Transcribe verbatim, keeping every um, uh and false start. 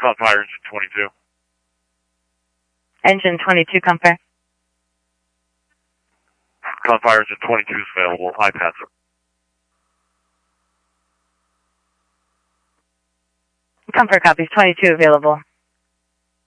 Call Fire Engine twenty-two. Engine twenty-two, Comfire. Call Fire Engine twenty-two is available. iPads. Comfort copies, twenty-two available.